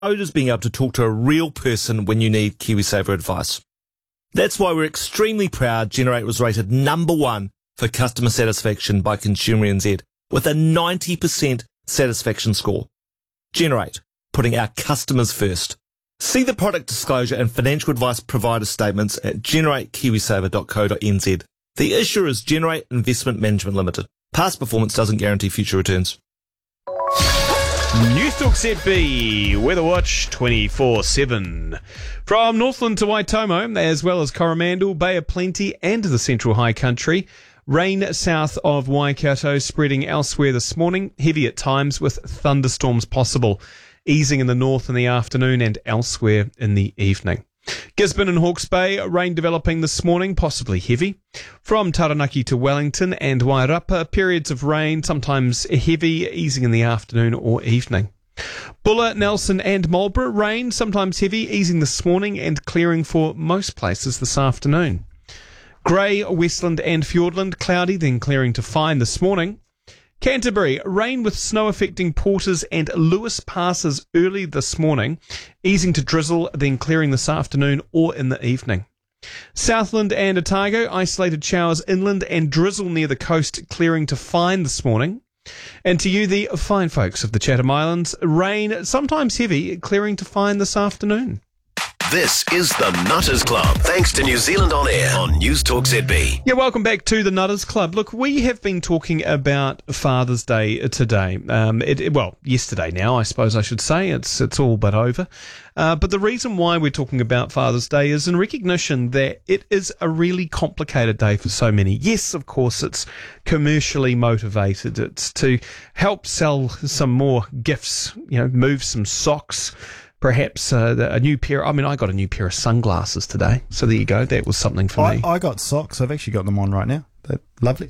is being able to talk to a real person when you need KiwiSaver advice. That's why we're extremely proud Generate was rated #1 for customer satisfaction by Consumer NZ with a 90% satisfaction score. Generate, putting our customers first. See the product disclosure and financial advice provider statements at generatekiwisaver.co.nz. The issuer is Generate Investment Management Limited. Past performance doesn't guarantee future returns. News Talk ZB, Weather Watch 24/7. From Northland to Waitomo, as well as Coromandel, Bay of Plenty and the Central High Country. Rain south of Waikato, spreading elsewhere this morning, heavy at times with thunderstorms possible, easing in the north in the afternoon and elsewhere in the evening. Gisborne and Hawke's Bay, rain developing this morning, possibly heavy. From Taranaki to Wellington and Wairapa, periods of rain, sometimes heavy, easing in the afternoon or evening. Buller, Nelson and Marlborough, rain, sometimes heavy, easing this morning and clearing for most places this afternoon. Grey, Westland and Fiordland, cloudy, then clearing to fine this morning. Canterbury, rain with snow affecting Porters and Lewis passes early this morning, easing to drizzle, then clearing this afternoon or in the evening. Southland and Otago, isolated showers inland and drizzle near the coast, clearing to fine this morning. And to you, the fine folks of the Chatham Islands, rain, sometimes heavy, clearing to fine this afternoon. This is the Nutters Club, thanks to New Zealand On Air on News Talk ZB. Yeah, welcome back to the Nutters Club. Look, we have been talking about Father's Day today. Yesterday now, I suppose I should say. It's all but over. But the reason why we're talking about Father's Day is in recognition that it is a really complicated day for so many. Yes, of course, it's commercially motivated. It's to help sell some more gifts, move some socks. Perhaps a new pair. I mean, I got a new pair of sunglasses today. So there you go. That was something for me. I got socks. I've actually got them on right now. They're lovely.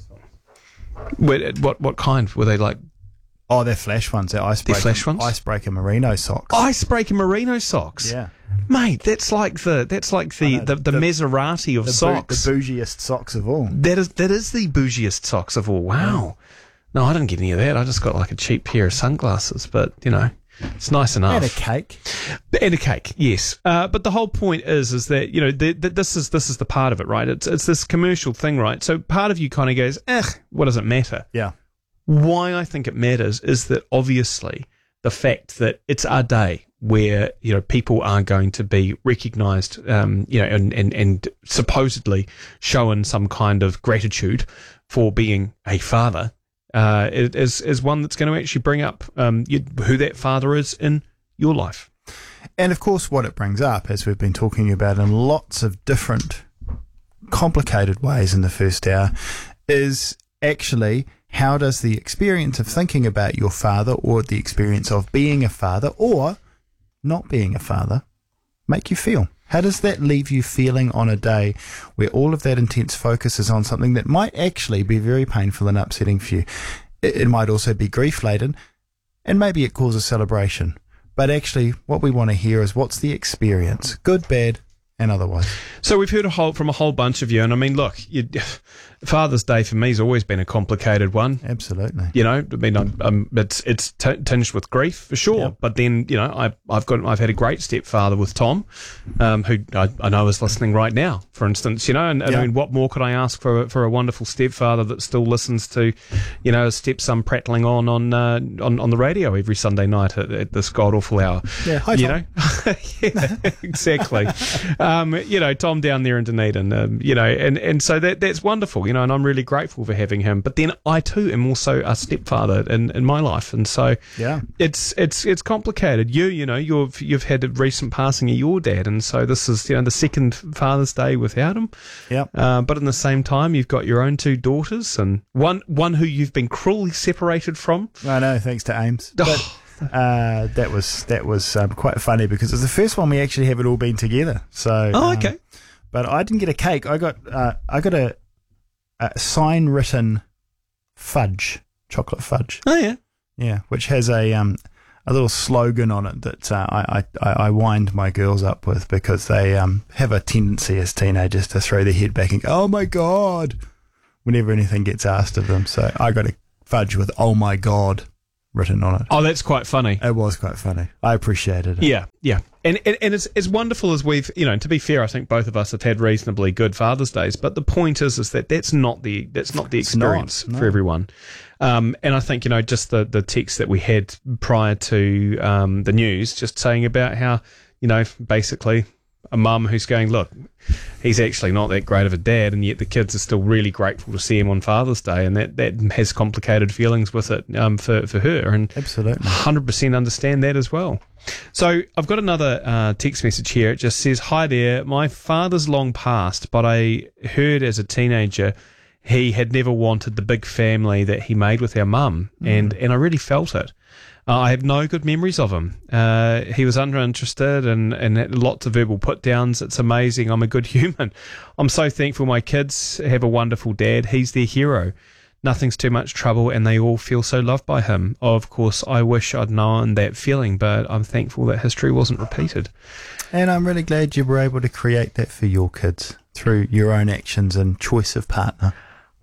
What kind? Were they like? Oh, they're flash ones. They're icebreaker. They're flash ones? Icebreaker merino socks. Icebreaker merino socks? Yeah. Mate, that's like the Maserati of socks. The bougiest socks of all. That is the bougiest socks of all. Wow. No, I didn't get any of that. I just got like a cheap pair of sunglasses, but, it's nice enough. And a cake. And a cake, yes. But the whole point is that, this is the part of it, right? It's this commercial thing, right? So part of you kind of goes, what does it matter? Yeah. Why I think it matters is that obviously the fact that it's our day where, people are going to be recognised, and supposedly shown some kind of gratitude for being a father. Is one that's going to actually bring up who that father is in your life. And of course what it brings up, as we've been talking about in lots of different complicated ways in the first hour, is actually how does the experience of thinking about your father or the experience of being a father or not being a father make you feel? How does that leave you feeling on a day where all of that intense focus is on something that might actually be very painful and upsetting for you? It might also be grief-laden, and maybe it causes celebration. But actually, what we want to hear is what's the experience, good, bad, and otherwise. So we've heard from a whole bunch of you, and I mean, look, Father's Day for me has always been a complicated one. Absolutely. It's tinged with grief for sure. Yep. But then, I've had a great stepfather with Tom, who I know is listening right now, for instance. I mean, what more could I ask for a wonderful stepfather that still listens to, his stepson prattling on the radio every Sunday night at this god awful hour. Yeah, hi Tom. Yeah, exactly. Tom down there in Dunedin, and so that's wonderful. And I'm really grateful for having him. But then I too am also a stepfather in my life, and so it's complicated. You've had a recent passing of your dad, and so this is the second Father's Day without him. Yeah. But in the same time, you've got your own two daughters, and one who you've been cruelly separated from. I know, thanks to Ames. But that was quite funny because it was the first one we actually haven't all been together. So okay. But I didn't get a cake. I got a sign written chocolate fudge. Oh yeah. Yeah, which has a little slogan on it that I wind my girls up with because they have a tendency as teenagers to throw their head back and go, "Oh my God," whenever anything gets asked of them. So I got a fudge with "Oh my God." written on it. Oh, that's quite funny. It was quite funny. I appreciated it. Yeah. And it's as wonderful as we've, to be fair, I think both of us have had reasonably good Father's Days, but the point is that that's not the experience for everyone. And I think, just the text that we had prior to the news, just saying about how, basically a mum who's going, look, he's actually not that great of a dad, and yet the kids are still really grateful to see him on Father's Day, and that has complicated feelings with it for her, and absolutely 100% understand that as well. So I've got another text message here. It just says, "Hi there, my father's long passed, but I heard as a teenager he had never wanted the big family that he made with our mum, and I really felt it. I have no good memories of him. He was uninterested and had lots of verbal put-downs. It's amazing. I'm a good human. I'm so thankful my kids have a wonderful dad. He's their hero. Nothing's too much trouble, and they all feel so loved by him. Of course, I wish I'd known that feeling, but I'm thankful that history wasn't repeated." And I'm really glad you were able to create that for your kids through your own actions and choice of partner.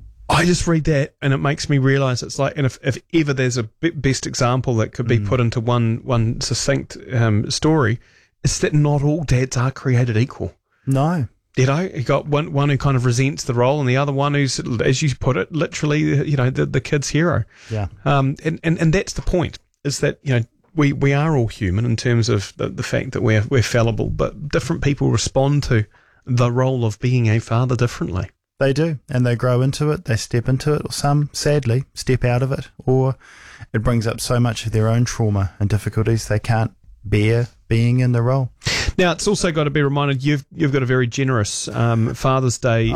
I just read that and it makes me realise it's like, and if ever there's a best example that could be put into one succinct story, it's that not all dads are created equal. No. You got one who kind of resents the role, and the other one who's, as you put it, literally, the kid's hero. Yeah. And that's the point, is that, we are all human in terms of the fact that we're fallible, but different people respond to the role of being a father differently. They do, and they grow into it, they step into it, or some, sadly, step out of it, or it brings up so much of their own trauma and difficulties they can't bear being in the role. Now, it's also got to be reminded you've got a very generous Father's Day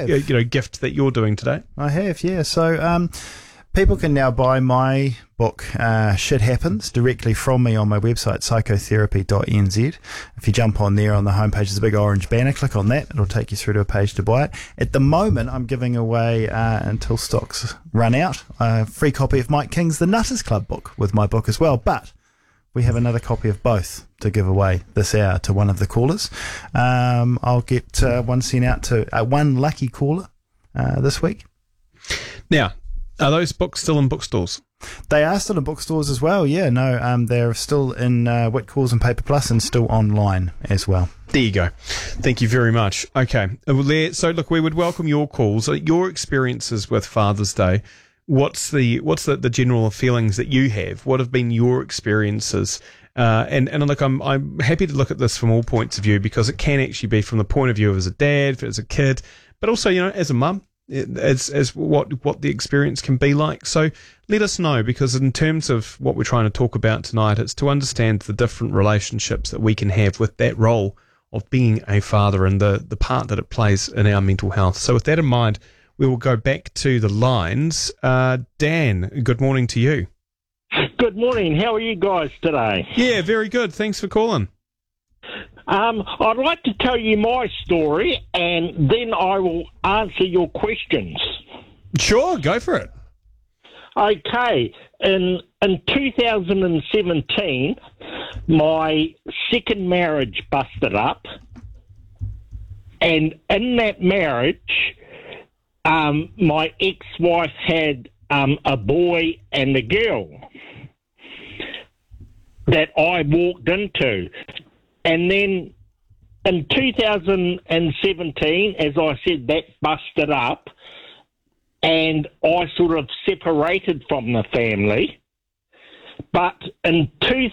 gift that you're doing today. I have, yeah. So people can now buy my book, Shit Happens, directly from me on my website, psychotherapy.nz. If you jump on there on the homepage, there's a big orange banner. Click on that. It'll take you through to a page to buy it. At the moment, I'm giving away, until stocks run out, a free copy of Mike King's The Nutters Club book with my book as well. But we have another copy of both to give away this hour to one of the callers. I'll get one sent out to one lucky caller this week. Now, are those books still in bookstores? They are still in bookstores as well, yeah. No, they're still in Whitcoulls and Paper Plus and still online as well. There you go. Thank you very much. Okay. So, look, we would welcome your calls, your experiences with Father's Day. What's the general feelings that you have? What have been your experiences? And look, I'm happy to look at this from all points of view, because it can actually be from the point of view of as a dad, as a kid, but also, as a mum. As what the experience can be like. So let us know, because in terms of what we're trying to talk about tonight, it's to understand the different relationships that we can have with that role of being a father and the part that it plays in our mental health. So with that in mind, we will go back to the lines. Dan, good morning to you. Good morning. How are you guys today? Yeah, very good. Thanks for calling. I'd like to tell you my story, and then I will answer your questions. Sure, go for it. Okay. In 2017, my second marriage busted up, and in that marriage, my ex-wife had a boy and a girl that I walked into. And then in 2017, as I said, that busted up, and I sort of separated from the family. But in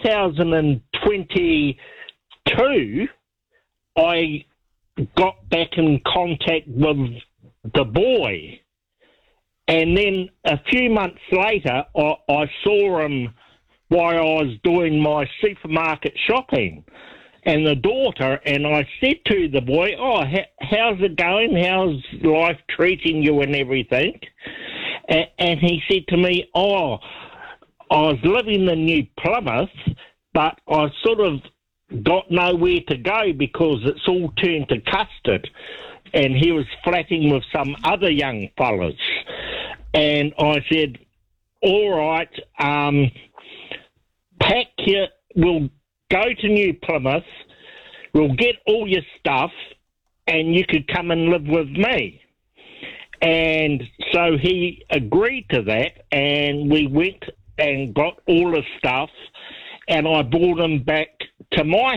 2022, I got back in contact with the boy. And then a few months later, I saw him while I was doing my supermarket shopping. And the daughter, and I said to the boy, how's it going? How's life treating you and everything? And he said to me, I was living in New Plymouth, but I sort of got nowhere to go because it's all turned to custard. And he was flatting with some other young fellas. And I said, all right, pack your, we'll go to New Plymouth, we'll get all your stuff, and you could come and live with me. And so he agreed to that, and we went and got all the stuff, and I brought him back to my